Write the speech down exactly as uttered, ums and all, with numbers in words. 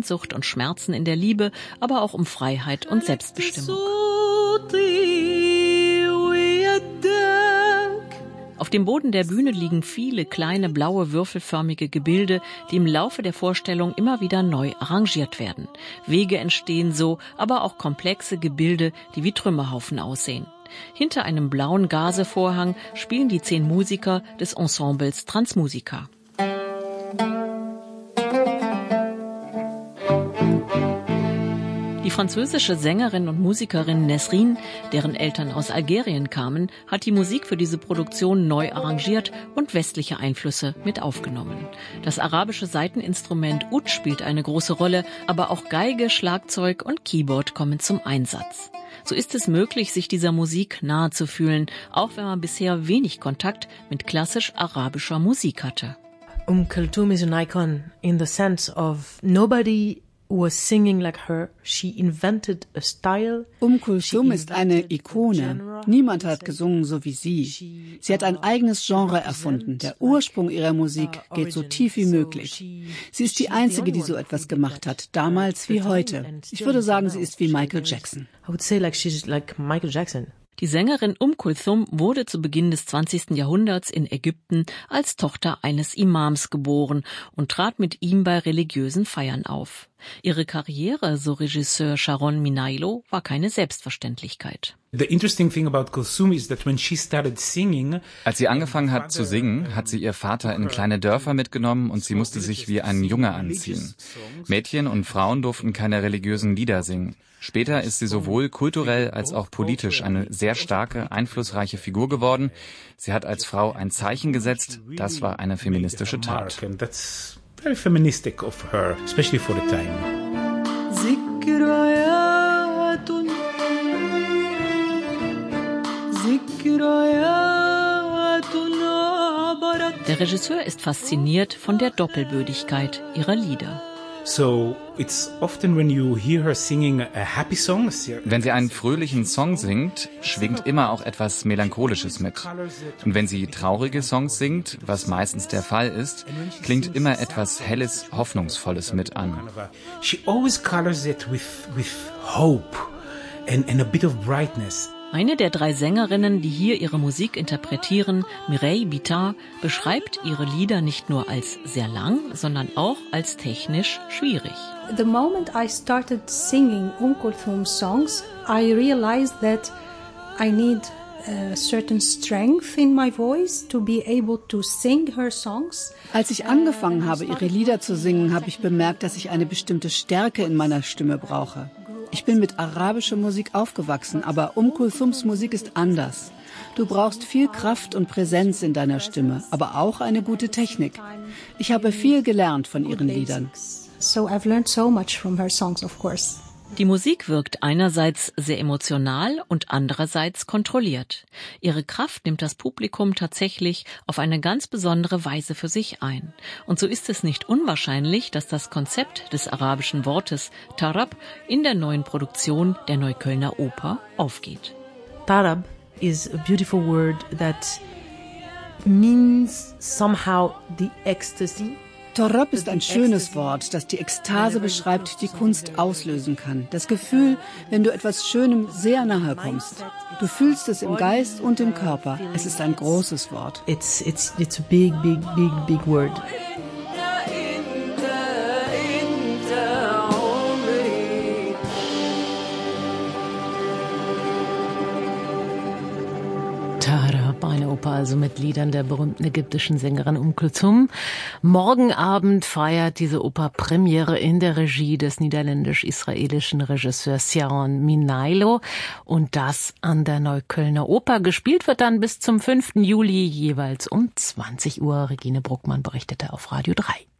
Sehnsucht und Schmerzen in der Liebe, aber auch um Freiheit und Selbstbestimmung. Auf dem Boden der Bühne liegen viele kleine blaue würfelförmige Gebilde, die im Laufe der Vorstellung immer wieder neu arrangiert werden. Wege entstehen so, aber auch komplexe Gebilde, die wie Trümmerhaufen aussehen. Hinter einem blauen Gazevorhang spielen die zehn Musiker des Ensembles Transmusica. Die französische Sängerin und Musikerin Nesrine, deren Eltern aus Algerien kamen, hat die Musik für diese Produktion neu arrangiert und westliche Einflüsse mit aufgenommen. Das arabische Saiteninstrument Oud spielt eine große Rolle, aber auch Geige, Schlagzeug und Keyboard kommen zum Einsatz. So ist es möglich, sich dieser Musik nahe zu fühlen, auch wenn man bisher wenig Kontakt mit klassisch arabischer Musik hatte. Umm Kulthum is an icon in the sense of nobody was singing like her. She invented a style. Umm Kulthum ist eine Ikone. Niemand hat gesungen so wie sie. Sie hat ein eigenes Genre erfunden. Der Ursprung ihrer Musik geht so tief wie möglich. Sie ist die Einzige, die so etwas gemacht hat, damals wie heute. Ich würde sagen, sie ist wie Michael Jackson. I would say like she's like Michael Jackson. Die Sängerin Umm Kulthum wurde zu Beginn des zwanzigsten Jahrhunderts in Ägypten als Tochter eines Imams geboren und trat mit ihm bei religiösen Feiern auf. Ihre Karriere, so Regisseur Sharon Minailo, war keine Selbstverständlichkeit. The interesting thing about Kulthum is that when she started singing, als sie angefangen hat zu singen, hat sie ihr Vater in kleine Dörfer mitgenommen und sie musste sich wie ein Junge anziehen. Mädchen und Frauen durften keine religiösen Lieder singen. Später ist sie sowohl kulturell als auch politisch eine sehr starke, einflussreiche Figur geworden. Sie hat als Frau ein Zeichen gesetzt. Das war eine feministische Tat. Very feministic of her, especially for the time. Der Regisseur ist fasziniert von der Doppelbödigkeit ihrer Lieder. So it's often when you hear her singing a happy song. Wenn sie einen fröhlichen Song singt, schwingt immer auch etwas Melancholisches mit. Und wenn sie traurige Songs singt, was meistens der Fall ist, klingt immer etwas Helles, Hoffnungsvolles mit an. She always colors it with with hope and and a bit of brightness. Eine der drei Sängerinnen, die hier ihre Musik interpretieren, Mireille Bittar, beschreibt ihre Lieder nicht nur als sehr lang, sondern auch als technisch schwierig. The moment I started singing Umm Kulthum songs, I realized that I need a certain strength in my voice to be able to sing her songs. Als ich angefangen habe, ihre Lieder zu singen, habe ich bemerkt, dass ich eine bestimmte Stärke in meiner Stimme brauche. Ich bin mit arabischer Musik aufgewachsen, aber Umm Kulthums Musik ist anders. Du brauchst viel Kraft und Präsenz in deiner Stimme, aber auch eine gute Technik. Ich habe viel gelernt von ihren Liedern. So I've learned so much from her songs, of course. Die Musik wirkt einerseits sehr emotional und andererseits kontrolliert. Ihre Kraft nimmt das Publikum tatsächlich auf eine ganz besondere Weise für sich ein. Und so ist es nicht unwahrscheinlich, dass das Konzept des arabischen Wortes Tarab in der neuen Produktion der Neuköllner Oper aufgeht. Tarab is a beautiful word that means somehow the ecstasy. Tarab ist ein schönes Wort, das die Ekstase beschreibt, die Kunst auslösen kann. Das Gefühl, wenn du etwas Schönem sehr nahe kommst. Du fühlst es im Geist und im Körper. Es ist ein großes Wort. It's, it's, it's a big, big, big, big word. Tarab, eine Oper also mit Liedern der berühmten ägyptischen Sängerin Umm Kulthum. Morgen Abend feiert diese Oper Premiere in der Regie des niederländisch-israelischen Regisseurs Sharon Minailo und das an der Neuköllner Oper. Gespielt wird dann bis zum fünften Juli jeweils um zwanzig Uhr. Regine Bruckmann berichtete auf Radio drei.